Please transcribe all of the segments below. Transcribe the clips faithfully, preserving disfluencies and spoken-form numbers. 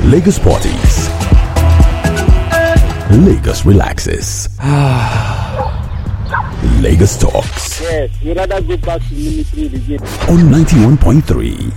Lagos parties. Lagos relaxes. Lagos talks. Yes, you rather go back to military again. On ninety-one point three.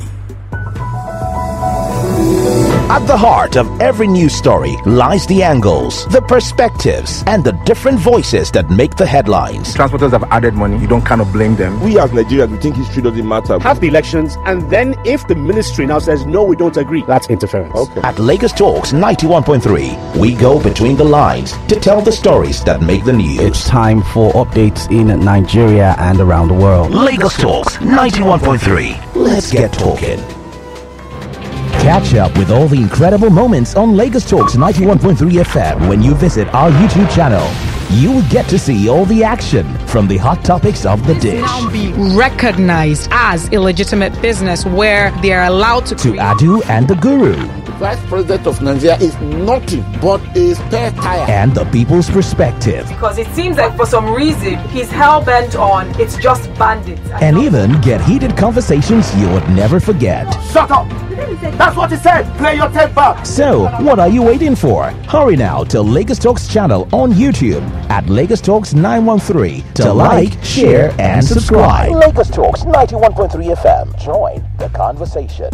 At the heart of every news story lies the angles, the perspectives, and the different voices that make the headlines. Transporters have added money. You don't kind of blame them. We as Nigerians, we think history doesn't matter. Have the elections, and then if the ministry now says, no, we don't agree, that's interference. Okay. At Lagos Talks ninety-one point three, we go between the lines to tell the stories that make the news. It's time for updates in Nigeria and around the world. Lagos Talks ninety-one point three. Let's get talking. Catch up with all the incredible moments on Lagos Talks ninety-one point three F M when you visit our YouTube channel. You will get to see all the action from the hot topics of the dish. Now be recognized as a legitimate business where they are allowed to. To Adu and the Guru. The Vice President of Nigeria is nothing but a spare tire. And the people's perspective. Because it seems like for some reason he's hell bent on it's just bandits. And even get heated conversations you would never forget. Shut up! That's what he said! Play your tape back! So, what are you waiting for? Hurry now to Lagos Talks channel on YouTube at Lagos Talks nine one three to like, share, and subscribe. Lagos Talks ninety-one point three F M. Join the conversation.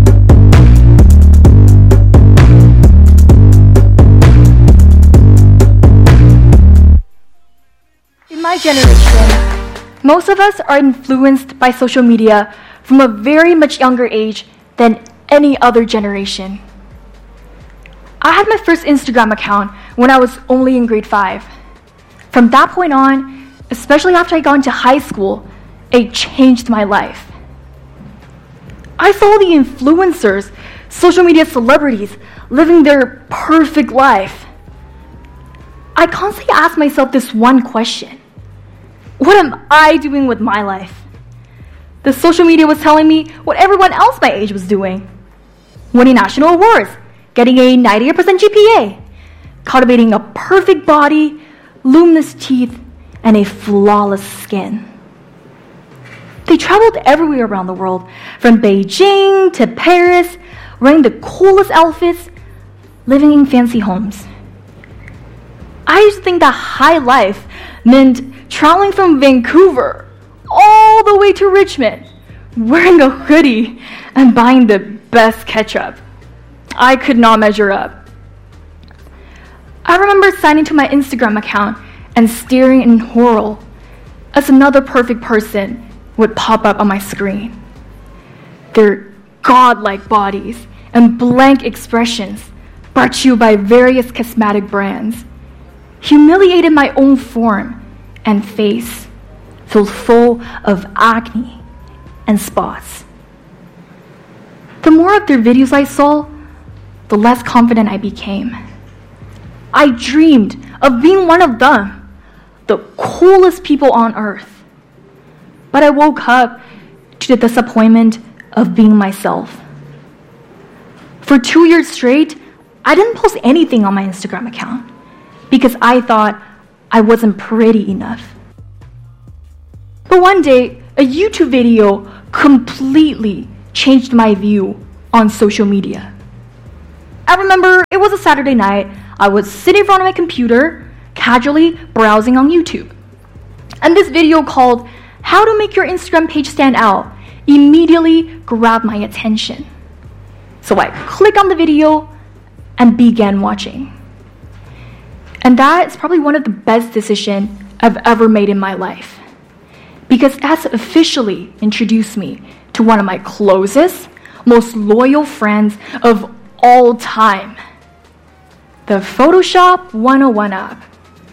In my generation, most of us are influenced by social media from a very much younger age than any other generation. I had my first Instagram account when I was only in grade five. From that point on, especially after I got into high school, it changed my life. I saw the influencers, social media celebrities, living their perfect life. I constantly ask myself this one question: what am I doing with my life? The social media was telling me what everyone else my age was doing. Winning national awards, getting a ninety percent G P A, cultivating a perfect body, luminous teeth, and a flawless skin. They traveled everywhere around the world, from Beijing to Paris, wearing the coolest outfits, living in fancy homes. I used to think that high life meant traveling from Vancouver all the way to Richmond, wearing a hoodie and buying the best ketchup. I could not measure up. I remember signing to my Instagram account and staring in horror as another perfect person would pop up on my screen. Their godlike bodies and blank expressions brought to you by various cosmetic brands humiliated my own form and face, filled full of acne and spots. The more of their videos I saw, the less confident I became. I dreamed of being one of them, the coolest people on earth. But I woke up to the disappointment of being myself. For two years straight, I didn't post anything on my Instagram account because I thought I wasn't pretty enough. But one day, a YouTube video completely changed my view on social media. I remember it was a Saturday night. I was sitting in front of my computer, casually browsing on YouTube. And this video called "How to Make Your Instagram Page Stand Out" immediately grabbed my attention. So I clicked on the video and began watching. And that is probably one of the best decisions I've ever made in my life, because it has officially introduced me to one of my closest, most loyal friends of all time, the Photoshop one oh one app.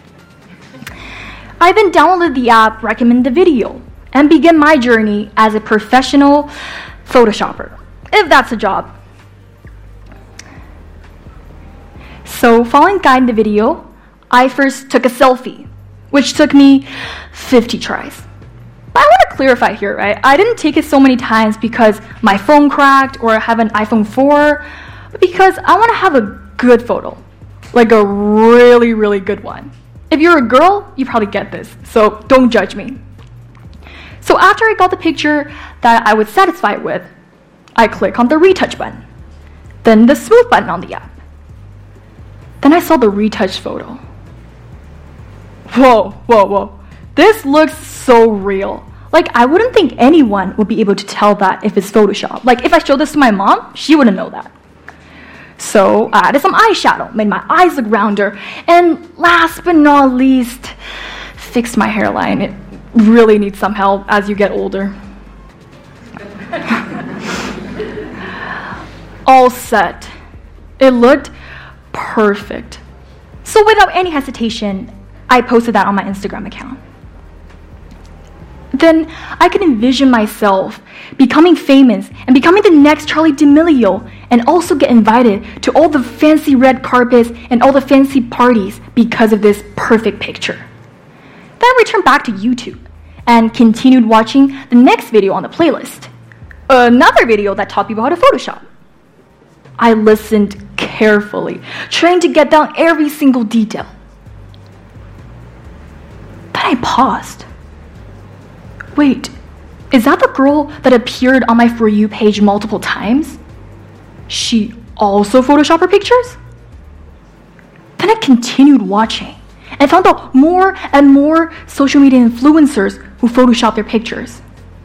I then downloaded the app, recommended the video, and began my journey as a professional Photoshopper, if that's a job. So, following guide in the video, I first took a selfie, which took me fifty tries. But I want to clarify here, right? I didn't take it so many times because my phone cracked or I have an iPhone four, but because I want to have a good photo, like a really, really good one. If you're a girl, you probably get this, so don't judge me. So after I got the picture that I was satisfied with, I click on the retouch button. then the smooth button on the app. Then I saw the retouched photo. Whoa, whoa, whoa. This looks so real. Like, I wouldn't think anyone would be able to tell that if it's Photoshop. Like, if I showed this to my mom, she wouldn't know that. So I added some eyeshadow, made my eyes look rounder, and last but not least, fixed my hairline. It really needs some help as you get older. All set. It looked perfect. So without any hesitation, I posted that on my Instagram account. Then I could envision myself becoming famous and becoming the next Charli D'Amelio, and also get invited to all the fancy red carpets and all the fancy parties because of this perfect picture. Then I returned back to YouTube and continued watching the next video on the playlist. Another video that taught people how to Photoshop. I listened carefully, trying to get down every single detail. Then I paused. Wait, is that the girl that appeared on my For You page multiple times? She also Photoshopped her pictures? Then I continued watching and found out more and more social media influencers who Photoshop their pictures.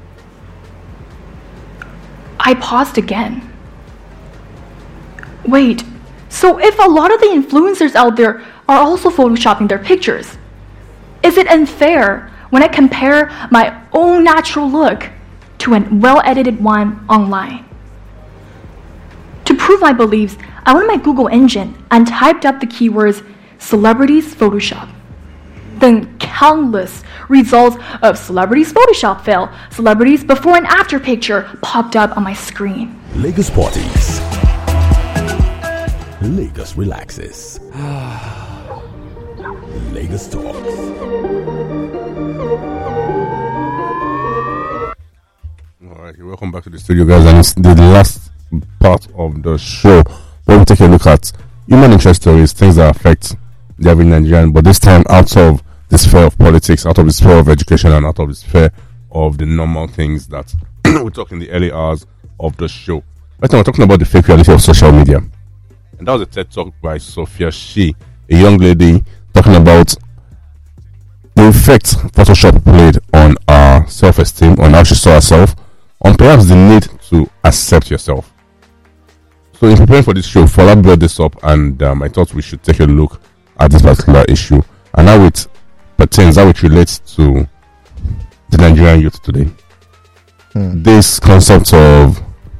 I paused again. Wait, so if a lot of the influencers out there are also Photoshopping their pictures, is it unfair when I compare my own natural look to a well-edited one online? To prove my beliefs, I went to my Google engine and typed up the keywords celebrities Photoshop. Then countless results of celebrities Photoshop fail, celebrities before and after picture popped up on my screen. Lagos Parties. Lagos relaxes. Lagos talks. Alright, welcome back to the studio, guys, and it's the last part of the show where we take a look at human interest stories, things that affect the average Nigerian, but this time out of the sphere of politics, out of the sphere of education, and out of the sphere of the normal things that we talk in the early hours of the show. Right now, we're talking about the fake reality of social media. And that was a TED Talk by Sophia Shi, a young lady talking about the effect Photoshop played on our self-esteem, on how she saw herself, on perhaps the need to accept yourself. So in preparing for this show, Fola brought this up, and um, I thought we should take a look at this particular issue and how it pertains, how it relates to the Nigerian youth today. Hmm. This concept of,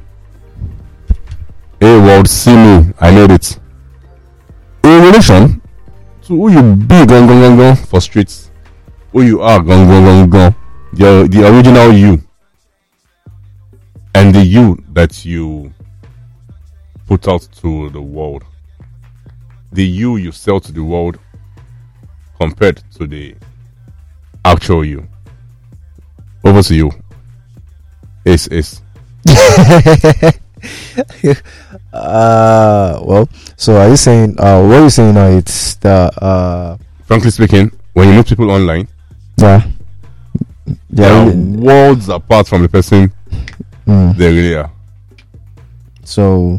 hey world, see me, I made it, in relation to who you be gong gong gong gong for streets, who you are gong gong gong gong, the, the original you, and the you that you put out to the world, the you you sell to the world compared to the actual you. Over to you. Ace, Ace. uh, well, so are you saying, uh, what are you saying now? It's the, uh, frankly speaking, when you meet people online, yeah, yeah, they are worlds apart from the person mm. they really are. So,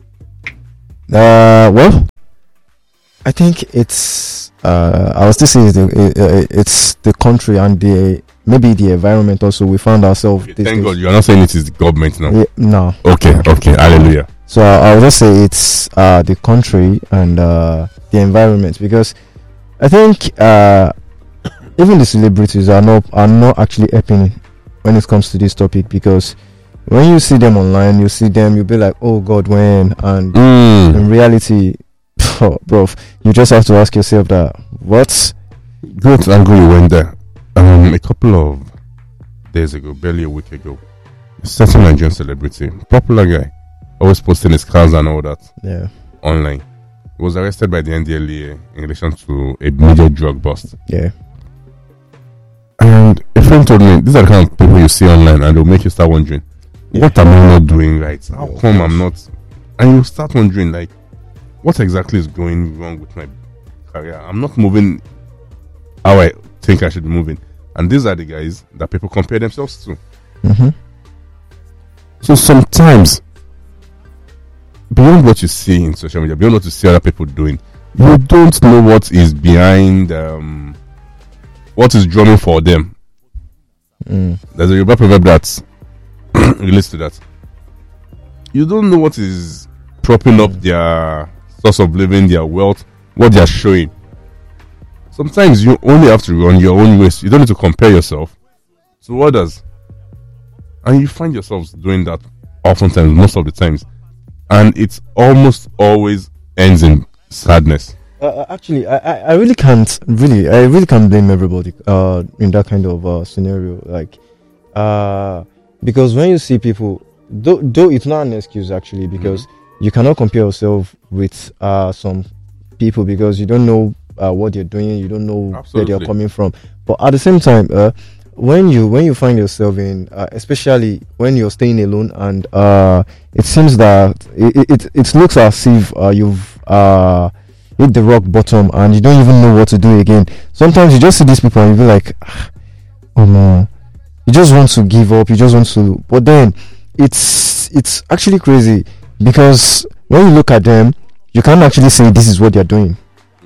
uh, well, I think it's, uh, I was still saying it's the, it's the country and the, maybe the environment also. We found ourselves. Okay, thank God you are not saying it is the government now. Yeah, no. Okay, okay, hallelujah. So uh, I would just say it's uh, the country and uh, the environment, because I think uh, even the celebrities are not are not actually helping when it comes to this topic, because when you see them online, you see them, you'll be like, oh God, when? And mm. in reality, oh, bro, you just have to ask yourself that, what? Great angle you went there. Um, a couple of days ago, barely a week ago, a certain Nigerian celebrity, popular guy, always posting his cars and all that, yeah, online, he was arrested by the N D L E A in relation to a major drug bust. Yeah. And a friend told me, these are the kind of people you see online, and they'll make you start wondering, yeah, what am I not doing right? How yeah, come I'm not? And you start wondering, like, what exactly is going wrong with my career? I'm not moving how I think I should be moving. And these are the guys that people compare themselves to. Mm-hmm. So sometimes beyond what you see in social media, beyond what you see other people doing, you don't know what is behind, um, what is drumming for them. Mm. There's a Yoruba proverb that relates to that. You don't know what is propping up their source of living, their wealth, what they are showing. Sometimes you only have to run your own race. You don't need to compare yourself to others. And you find yourselves doing that oftentimes, most of the times. And it almost always ends in sadness. Uh, actually, I, I really can't really I really can't blame everybody uh, in that kind of uh, scenario. Like, uh, because when you see people, though, though it's not an excuse actually, because mm-hmm. you cannot compare yourself with uh, some people because you don't know uh, what they're doing, you don't know Absolutely. where they're coming from. But at the same time, uh, when you when you find yourself in, uh, especially when you're staying alone, and uh, it seems that it it, it looks as if uh, you've uh, hit the rock bottom and you don't even know what to do again. Sometimes you just see these people and you be like, oh no, you just want to give up, you just want to. But then it's it's actually crazy because when you look at them, you can't actually say this is what they're doing.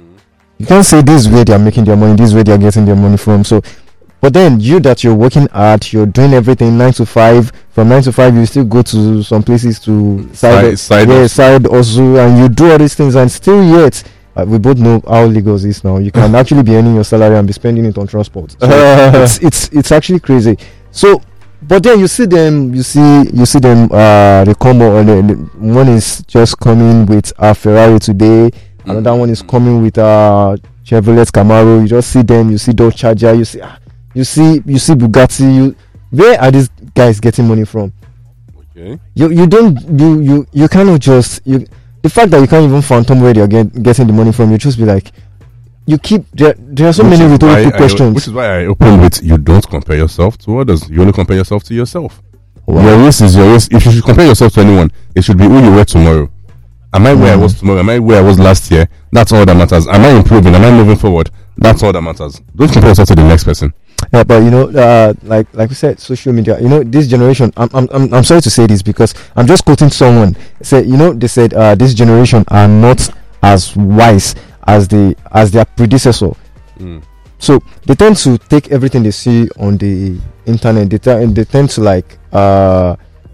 You can't say this is where they're making their money, this is where they're getting their money from. So, but then you that you're working hard, you're doing everything nine to five. From nine to five, you still go to some places to side, side, side, yeah, also. side also, and you do all these things, and still yet. Uh, we both know how Lagos is now. You can actually be earning your salary and be spending it on transport. So it's it's it's actually crazy. So, but then you see them, you see you see them. Uh, they come on. Uh, one is just coming with a Ferrari today. Mm-hmm. Another one is coming with a Chevrolet Camaro. You just see them. You see Dodge Charger. You see, ah, you see, you see Bugatti. You, where are these guys getting money from? Okay. You you don't you you you cannot just you. The fact that you can't even fathom where you're get, getting the money from, you just be like, you keep there. There are so which many rhetorical questions. I, which is why I open with: you don't compare yourself to others. You only compare yourself to yourself. Wow. Your race is your race. If you should compare yourself to anyone, it should be who you were tomorrow. Am I where mm. I was tomorrow? Am I where I was last year? That's all that matters. Am I improving? Am I moving forward? That's all that matters. Don't compare yourself to the next person. Yeah, but you know, uh, like like we said, social media. You know, this generation. I'm I'm I'm, I'm sorry to say this because I'm just quoting someone. Say, you know, they said uh, this generation are not as wise as the as their predecessor. Mm. So they tend to take everything they see on the internet. They t- they tend to like uh,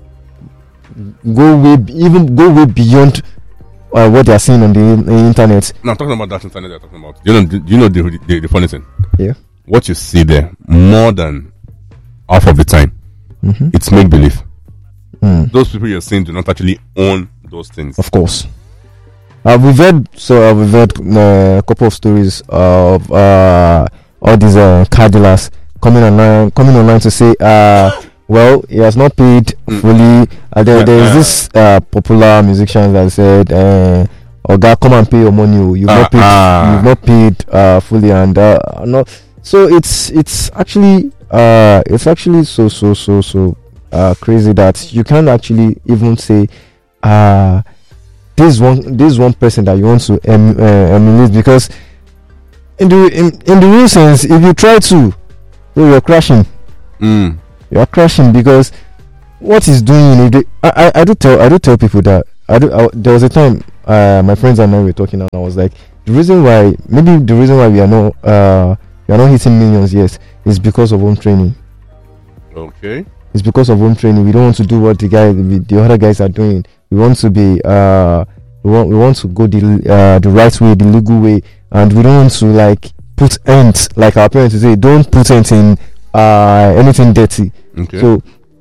go way even go way beyond uh, what they are seeing on the, the internet. No, I'm talking about that internet they're talking about. Do you know? Do you know the the, the funny thing? Yeah. What you see there, more than half of the time, mm-hmm. it's make believe. Mm. Those people you're seeing do not actually own those things. Of course. Uh, we've heard so uh, we've heard uh, a couple of stories of uh, all these uh, car dealers coming online, coming online to say, uh, well, he has not paid mm. fully. Uh, there, there is this uh, popular musician that said, uh, "Oh God, come and pay your money. You've uh, not paid. Uh. You've not paid uh, fully." And uh, not. So it's it's actually uh it's actually so so so so uh crazy that you can't actually even say uh this one this one person that you want to em- uh, emulate, because in the in, in the real sense, if you try to, you're crashing. Mm. You're crashing because what he's doing. If they, I, I I do tell I do tell people that I do. I, there was a time uh my friends and I were talking and I was like, the reason why maybe the reason why we are not uh we are not hitting millions yet is because of home training. Okay. It's because of home training. We don't want to do what the guy, the, the other guys are doing. We want to be, uh, we want, we want to go the uh, the right way, the legal way, and we don't want to like put ends, like our parents say, don't put ends in uh, anything dirty. Okay. So,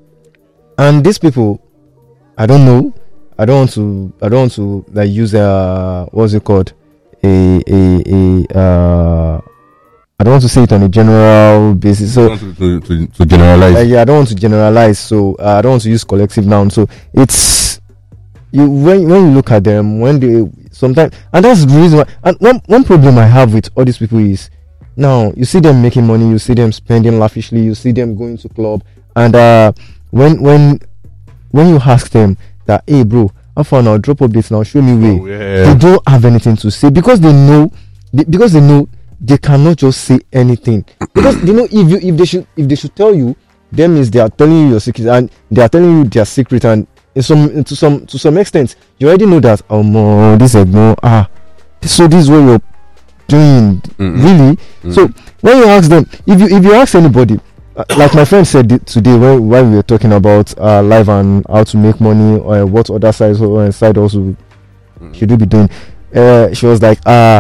and these people, I don't know. I don't want to. I don't want to like use a what's it called, a a a. Uh, I don't want to say it on a general basis. So to, to, to, to generalize. Uh, yeah, I don't want to generalize. So uh, I don't want to use collective noun. So it's you when when you look at them, when they sometimes, and that's the reason why. And one one problem I have with all these people is now you see them making money, you see them spending lavishly, you see them going to club, and uh, when when when you ask them that, hey bro, how far now? Drop updates now, show me way. Oh, yeah. They don't have anything to say because they know they, because they know. They cannot just say anything because you know if you if they should if they should tell you, them is they are telling you your secret and they are telling you their secret, and in some to some to some extent, you already know that um uh, this is no ah, so this is what you're doing, mm-hmm. really. Mm-hmm. So when you ask them, if you if you ask anybody, uh, like my friend said th- today when while we were talking about uh, life and how to make money or uh, what other sides or uh, side also mm-hmm. should you be doing, uh, she was like uh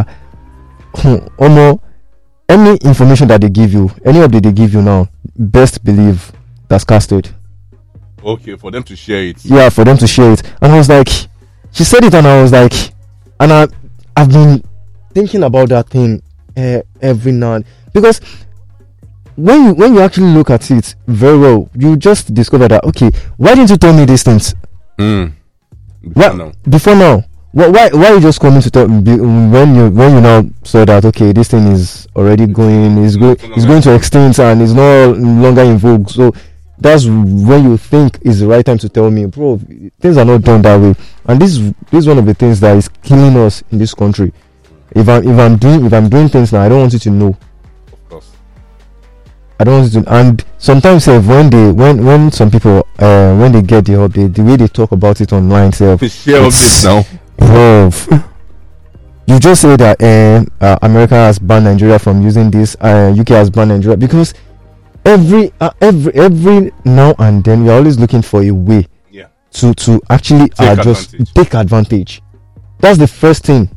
Omo, any information that they give you, any update they give you now, best believe that's casted. Okay, for them to share it. Yeah, for them to share it. And I was like, she said it, and I was like, and I, I've been thinking about that thing uh, every now and because when you when you actually look at it very well, you just discover that okay, why didn't you tell me these things? Mm. Before why, now. Before now. Why, why why you just coming to tell be, when you when you now saw that okay, this thing is already going is going is going to extinct and is no longer in vogue, so that's when you think is the right time to tell me, bro, things are not done that way. And this this is one of the things that is killing us in this country. If I'm if I'm doing if I'm doing things now, I don't want you to know. Of course. I don't want you to. And sometimes uh, when they when when some people uh when they get the update, the way they talk about it online, self share updates now. Bro, you just say that uh, uh, America has banned Nigeria from using this, uh, U K has banned Nigeria, because every uh, every every now and then we are always looking for a way yeah. to to actually take uh, just advantage. take advantage. That's the first thing.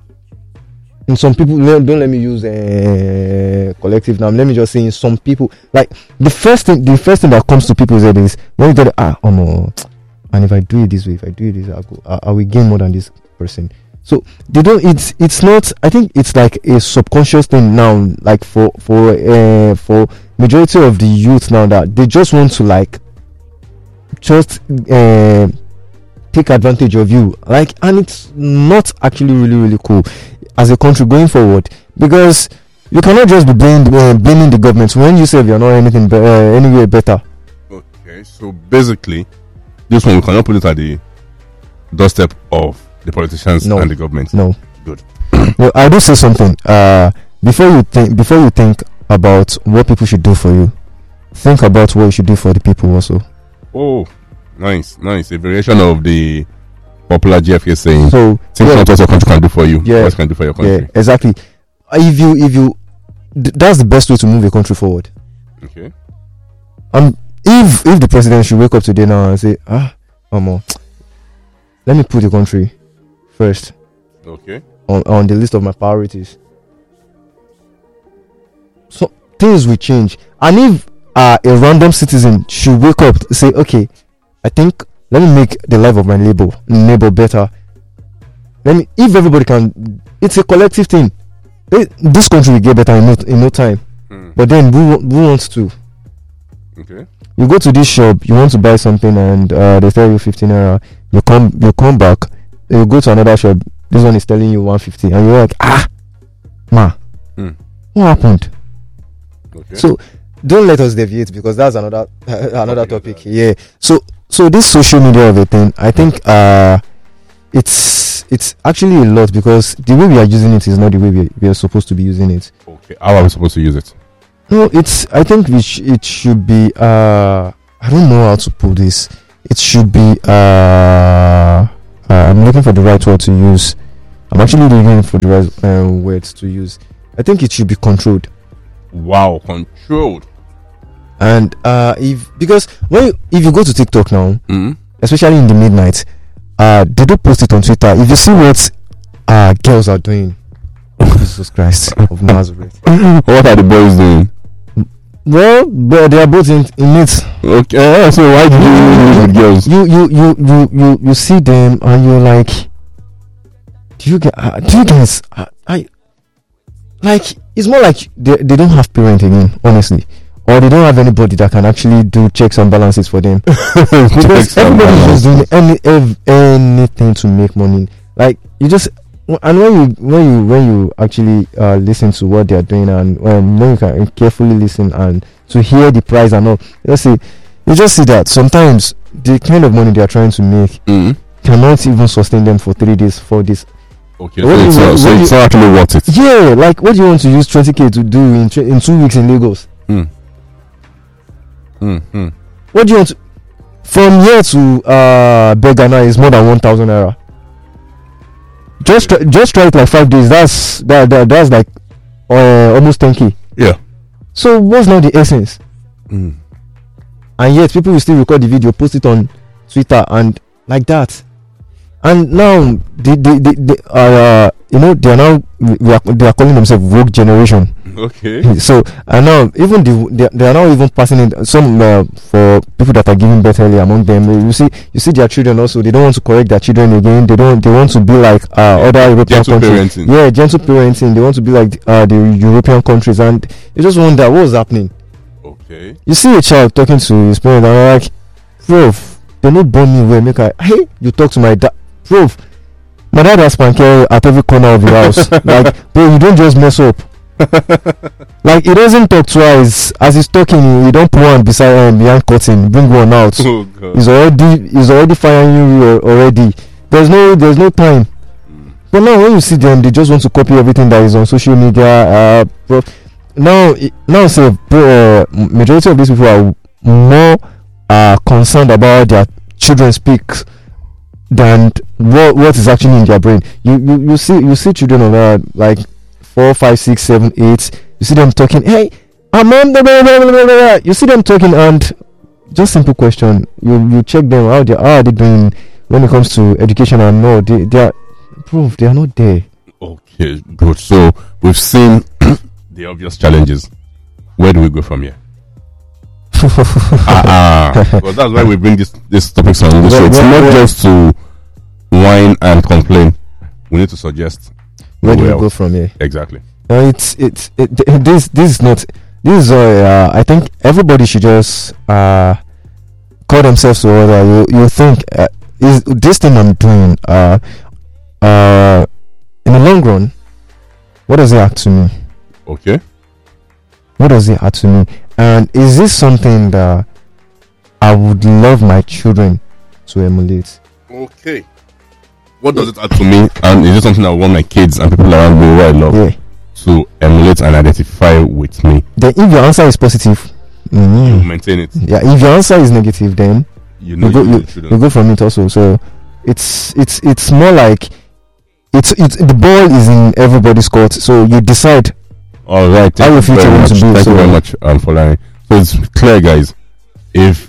And some people don't let me use uh, collective now. Let me just say in some people, like the first thing, the first thing that comes to people's head is when you tell them, ah, oh no. And if I do it this way, if I do it this way, I'll go, I, I will gain more than this person. So they don't. It's it's not. I think it's like a subconscious thing now. Like for for uh, for majority of the youth now, that they just want to like just uh, take advantage of you. Like, and it's not actually really really cool as a country going forward, because you cannot just be blaming uh, blaming the government when you say you're not anything be- uh, anywhere better. Okay, so basically. This one we cannot put it at the doorstep of the politicians no, and the government. No, good. Well, I do say something. Uh, before you think, before you think about what people should do for you, think about what you should do for the people also. Oh, nice, nice. A variation of the popular G F K saying. So, think yeah, not what your country can do for you. Yeah, what it can do for your country. Yeah, exactly. If you, if you, th- that's the best way to move a country forward. Okay. Um. If if the president should wake up today now and say, ah, um, let me put the country first, okay, on, on the list of my priorities, so things will change. And if uh, a random citizen should wake up and say, okay, I think let me make the life of my neighbor neighbor better. Let me. If everybody can, it's a collective thing. It, this country will get better in no in no time. Hmm. But then who who wants to? Okay. You go to this shop, you want to buy something, and uh, they tell you fifteen naira. You come, you come back. You go to another shop. This one is telling you one fifty, and you're like, ah, ma, mm. what happened? Okay. So don't let us deviate, because that's another uh, another topic. That. Yeah. So so this social media of a thing, I think uh, it's it's actually a lot, because the way we are using it is not the way we, we are supposed to be using it. Okay. How are we supposed to use it? No, it's. I think we sh- it should be. Uh, I don't know how to put this. It should be. Uh, uh, I'm looking for the right word to use. I'm actually looking for the right uh, words to use. I think it should be controlled. Wow, controlled. And uh, if because when you, if you go to TikTok now, mm-hmm. especially in the midnight, uh, they do post it on Twitter. If you see what uh girls are doing, Jesus Christ of Nazareth, what are the boys doing? Well, but they are both in, in it. Okay, so why do you use with girls? You you you you you you see them and you're like, do you get? Uh, do you guys? Uh, I like it's more like they they don't have parent again, honestly, or they don't have anybody that can actually do checks and balances for them. Because everybody's just doing any ev- anything to make money. Like you just. And when you when you when you actually uh, listen to what they are doing, and um, when you can carefully listen and to hear the price and all, you see, you just see that sometimes the kind of money they are trying to make mm. cannot even sustain them for three days, four days. Okay, so it's, not, so it's not actually worth it. Yeah, like what do you want to use twenty k to do in in two weeks in Lagos? Mm. Mm-hmm. What do you want to? From here to uh, Begana is more than one thousand naira. Just try, just try it like five days. That's that, that that's like uh, almost ten k. Yeah. So what's now the essence? Mm. And yet people will still record the video, post it on Twitter and like that. And now they they, they, they are uh, you know they are now we are, they are calling themselves woke generation. Okay. So and now even the they, they are now even passing it some uh, for people that are giving birth early among them. You see you see their children also. They don't want to correct their children again. They don't. They want to be like uh, other European gentle countries. Parenting. Yeah, gentle parenting. They want to be like uh, the European countries, and you just wonder what was happening. Okay. You see a child talking to his parents, and they're like, "Prof, they no born me well. Make I hey, you talk to my dad, Prof. My dad has spanker at every corner of the house. Like, bro, you don't just mess up." Like he doesn't talk twice. As he's talking, he don't put one beside him behind curtain, bring one out. Oh, God. He's already he's already firing you already. There's no there's no time. Mm. But now when you see them, they just want to copy everything that is on social media. Uh, bro, now now say uh, majority of these people are more uh, concerned about their children speak than what what is actually in their brain. You you, you see you see children of uh, like four, five, six, seven, eight. You see them talking. Hey, I'm on the blah, blah, blah, blah, blah. You see them talking, and just simple question. You you check them. How they how are they doing when it comes to education? And no, they they are proof. They are not there. Okay, good. So we've seen the obvious challenges. Where do we go from here? ah, ah. Because that's why we bring this this topics on the show. It's not just to whine and complain. We need to suggest. Where do we well. go from here? Exactly. Uh, it's it's it, this this is not this is uh, I think everybody should just uh call themselves to order. You you think uh, is this thing I'm doing uh uh in the long run, what does it add to me? Okay. What does it add to me? And is this something that I would love my children to emulate? Okay. What does it add to me? And is it something I want my kids and people around me who I love yeah. to emulate and identify with me? Then if your answer is positive, mm-hmm. you maintain it. Yeah, if your answer is negative, then you know you go, you, you, you go from it also. So it's it's it's more like it's it's the ball is in everybody's court. So you decide. All right. How your future wants to be. Thank so you very much um, for lying. So it's clear, guys. If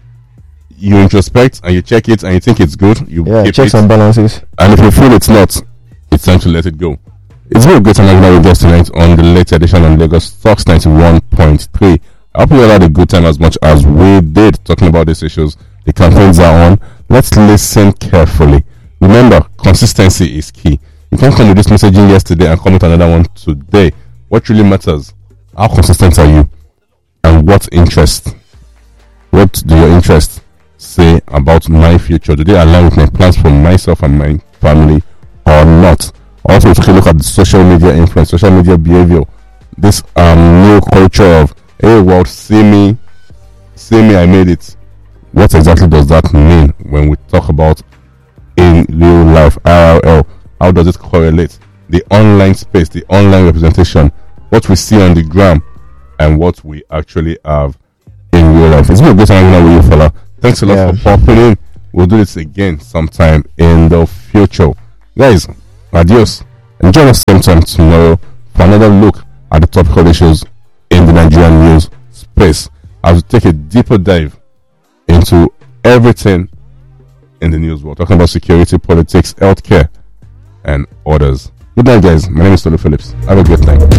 you introspect and you check it and you think it's good, you yeah, keep checks it. and balances. And if you feel it's not, it's time to let it go. It's been a great time having our guest tonight on the latest edition on Lagos Talks ninety-one point three. I hope you all had a good time as much as we did talking about these issues. The campaigns are on. Let's listen carefully. Remember, consistency is key. You can't come with this messaging yesterday and come with another one today. What really matters? How consistent are you? And what interest? What do your interests say about my future? Do they align with my plans for myself and my family or not? Also, take a look at the social media influence, social media behavior. This um new culture of, hey world, see me, see me, I made it. What exactly does that mean when we talk about in real life, I R L? How does it correlate? The online space, the online representation, what we see on the gram, and what we actually have in real life. It's been a good time hanging out with you, fella. Thanks a lot yeah. for popping in. We'll do this again sometime in the future. Guys, adios. And join us same time tomorrow for another look at the topical issues in the Nigerian news space. I will take a deeper dive into everything in the news world, talking about security, politics, healthcare, and others. Good night, guys. My name is Tolu Phillips. Have a great night.